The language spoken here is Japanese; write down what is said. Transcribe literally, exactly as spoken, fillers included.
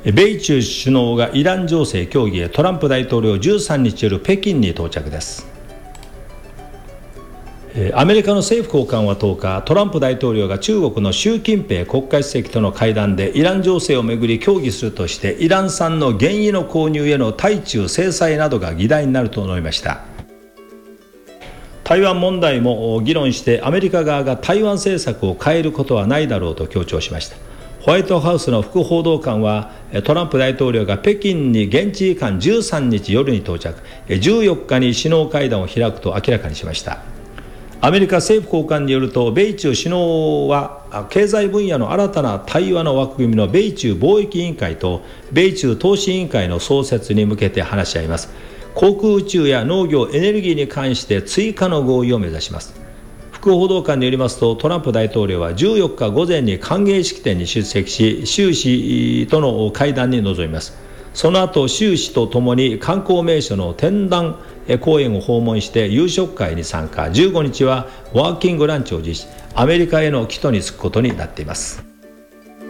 米中首脳がイラン情勢協議へ。トランプ大統領じゅうさんにち夜北京に到着です。アメリカの政府高官はとおか、トランプ大統領が中国の習近平国家主席との会談でイラン情勢をめぐり協議するとして、イラン産の原油の購入への対中制裁などが議題になると述べました。台湾問題も議論して、アメリカ側が台湾政策を変えることはないだろうと強調しました。ホワイトハウスの副報道官は、トランプ大統領が北京に現地時間じゅうさんにち夜に到着、じゅうよっかに首脳会談を開くと明らかにしました。アメリカ政府高官によると、米中首脳は経済分野の新たな対話の枠組みの米中貿易委員会と米中投資委員会の創設に向けて話し合います。航空宇宙や農業、エネルギーに関して追加の合意を目指します。副報道官によりますと、トランプ大統領はじゅうよっか午前に歓迎式典に出席し、習氏との会談に臨みます。その後、習氏とともに観光名所の天壇公園を訪問して夕食会に参加。じゅうごにちはワーキングランチを実施。アメリカへの帰途に就くことになっています。